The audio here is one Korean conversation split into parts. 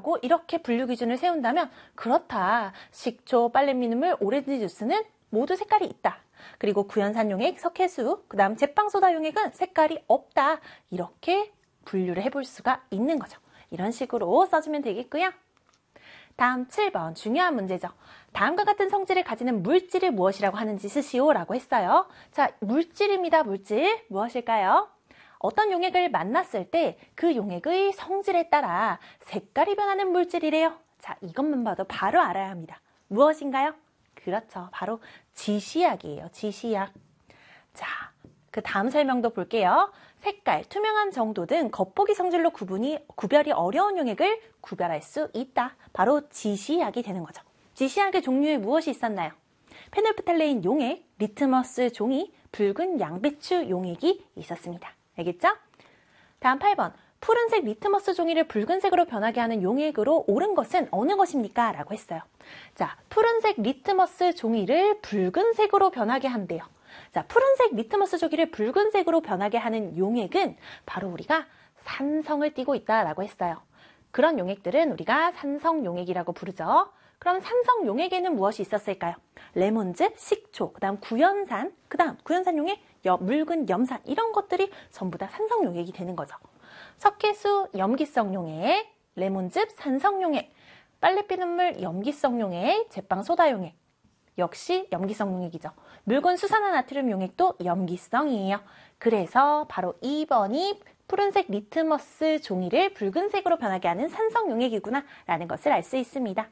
하고 이렇게 분류 기준을 세운다면 그렇다. 식초, 빨래미누물, 오렌지 주스는 모두 색깔이 있다. 그리고 구연산 용액, 석회수, 그 다음 제빵소다 용액은 색깔이 없다. 이렇게 분류를 해볼 수가 있는 거죠. 이런 식으로 써주면 되겠고요. 다음 7번 중요한 문제죠. 다음과 같은 성질을 가지는 물질이 무엇이라고 하는지 쓰시오 라고 했어요. 자, 물질입니다. 물질 무엇일까요? 어떤 용액을 만났을 때 그 용액의 성질에 따라 색깔이 변하는 물질이래요. 자, 이것만 봐도 바로 알아야 합니다. 무엇인가요? 그렇죠. 바로 지시약이에요. 지시약. 자, 그 다음 설명도 볼게요. 색깔, 투명한 정도 등 겉보기 성질로 구별이 어려운 용액을 구별할 수 있다. 바로 지시약이 되는 거죠. 지시약의 종류에 무엇이 있었나요? 페놀프탈레인 용액, 리트머스 종이, 붉은 양배추 용액이 있었습니다. 알겠죠? 다음 8번. 푸른색 리트머스 종이를 붉은색으로 변하게 하는 용액으로 옳은 것은 어느 것입니까? 라고 했어요. 자, 푸른색 리트머스 종이를 붉은색으로 변하게 한대요. 자, 푸른색 리트머스 종이를 붉은색으로 변하게 하는 용액은 바로 우리가 산성을 띠고 있다라고 했어요. 그런 용액들은 우리가 산성 용액이라고 부르죠. 그럼 산성 용액에는 무엇이 있었을까요? 레몬즙, 식초, 그 다음 구연산, 그 다음 구연산 용액, 묽은 염산 이런 것들이 전부 다 산성 용액이 되는 거죠. 석회수, 염기성 용액, 레몬즙, 산성 용액, 빨래비눗물, 염기성 용액, 제빵 소다 용액. 역시 염기성 용액이죠. 묽은 수산화나트륨 용액도 염기성이에요. 그래서 바로 2번이 푸른색 리트머스 종이를 붉은색으로 변하게 하는 산성 용액이구나 라는 것을 알 수 있습니다.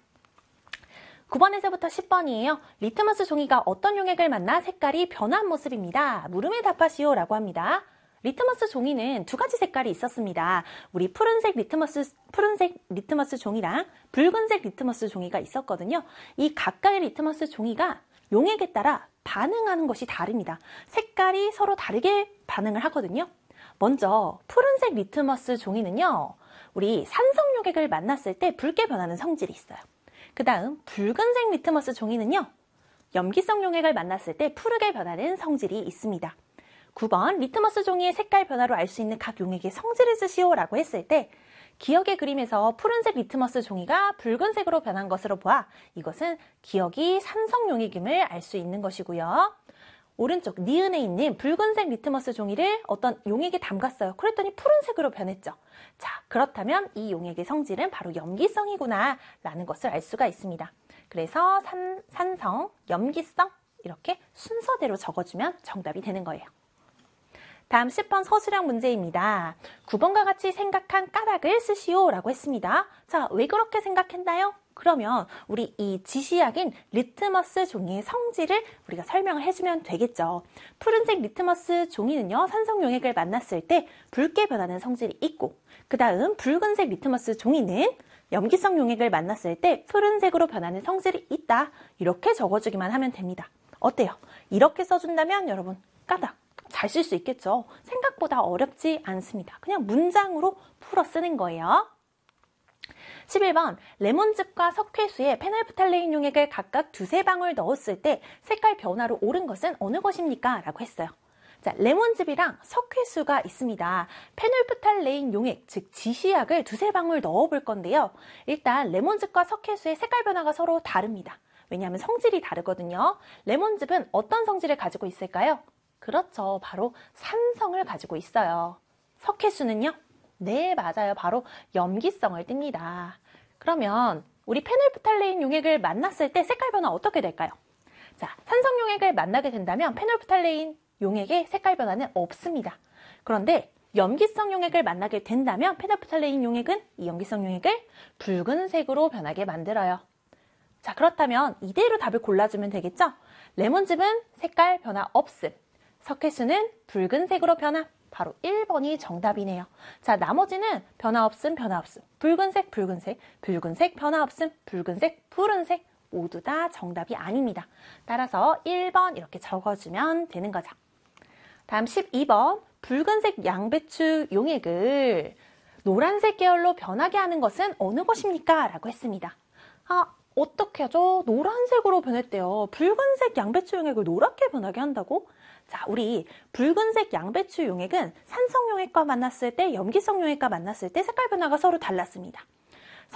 9번에서부터 10번이에요. 리트머스 종이가 어떤 용액을 만나 색깔이 변한 모습입니다. 물음에 답하시오 라고 합니다. 리트머스 종이는 두 가지 색깔이 있었습니다. 우리 푸른색 리트머스 종이랑 붉은색 리트머스 종이가 있었거든요. 이 각각의 리트머스 종이가 용액에 따라 반응하는 것이 다릅니다. 색깔이 서로 다르게 반응을 하거든요. 먼저 푸른색 리트머스 종이는요. 우리 산성 용액을 만났을 때 붉게 변하는 성질이 있어요. 그 다음 붉은색 리트머스 종이는요. 염기성 용액을 만났을 때 푸르게 변하는 성질이 있습니다. 9번 리트머스 종이의 색깔 변화로 알 수 있는 각 용액의 성질을 쓰시오 라고 했을 때 기억의 그림에서 푸른색 리트머스 종이가 붉은색으로 변한 것으로 보아 이것은 기억이 산성 용액임을 알 수 있는 것이고요. 오른쪽 니은에 있는 붉은색 리트머스 종이를 어떤 용액에 담갔어요. 그랬더니 푸른색으로 변했죠. 자, 그렇다면 이 용액의 성질은 바로 염기성이구나 라는 것을 알 수가 있습니다. 그래서 산성, 염기성 이렇게 순서대로 적어주면 정답이 되는 거예요. 다음 10번 서술형 문제입니다. 9번과 같이 생각한 까닭을 쓰시오 라고 했습니다. 자, 왜 그렇게 생각했나요? 그러면 우리 이 지시약인 리트머스 종이의 성질을 우리가 설명을 해주면 되겠죠. 푸른색 리트머스 종이는요. 산성 용액을 만났을 때 붉게 변하는 성질이 있고 그 다음 붉은색 리트머스 종이는 염기성 용액을 만났을 때 푸른색으로 변하는 성질이 있다. 이렇게 적어주기만 하면 됩니다. 어때요? 이렇게 써준다면 여러분 까닭 잘 쓸 수 있겠죠. 생각보다 어렵지 않습니다. 그냥 문장으로 풀어 쓰는 거예요. 11번 레몬즙과 석회수에 페놀프탈레인 용액을 각각 두세 방울 넣었을 때 색깔 변화로 옳은 것은 어느 것입니까? 라고 했어요. 자, 레몬즙이랑 석회수가 있습니다. 페놀프탈레인 용액, 즉 지시약을 두세 방울 넣어볼 건데요. 일단 레몬즙과 석회수의 색깔 변화가 서로 다릅니다. 왜냐하면 성질이 다르거든요. 레몬즙은 어떤 성질을 가지고 있을까요? 그렇죠. 바로 산성을 가지고 있어요. 석회수는요? 네, 맞아요. 바로 염기성을 띱니다. 그러면 우리 페놀프탈레인 용액을 만났을 때 색깔 변화 어떻게 될까요? 자, 산성 용액을 만나게 된다면 페놀프탈레인 용액의 색깔 변화는 없습니다. 그런데 염기성 용액을 만나게 된다면 페놀프탈레인 용액은 이 염기성 용액을 붉은색으로 변하게 만들어요. 자, 그렇다면 이대로 답을 골라주면 되겠죠? 레몬즙은 색깔 변화 없음. 석회수는 붉은색으로 변화. 바로 1번이 정답이네요. 자, 나머지는 변화 없음, 변화 없음. 붉은색, 붉은색, 붉은색, 변화 없음, 붉은색, 푸른색 모두 다 정답이 아닙니다. 따라서 1번 이렇게 적어주면 되는 거죠. 다음 12번 붉은색 양배추 용액을 노란색 계열로 변하게 하는 것은 어느 것입니까? 라고 했습니다. 어떻게 하죠? 노란색으로 변했대요. 붉은색 양배추 용액을 노랗게 변하게 한다고? 자, 우리 붉은색 양배추 용액은 산성 용액과 만났을 때, 염기성 용액과 만났을 때 색깔 변화가 서로 달랐습니다.